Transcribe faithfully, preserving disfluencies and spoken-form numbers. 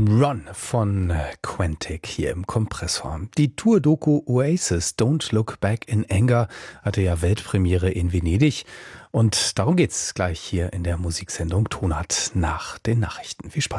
Run von Quantic hier im Kompressor. Die Tour-Doku Oasis Don't Look Back in Anger hatte ja Weltpremiere in Venedig. Und darum geht's gleich hier in der Musiksendung Tonart nach den Nachrichten. Viel Spaß.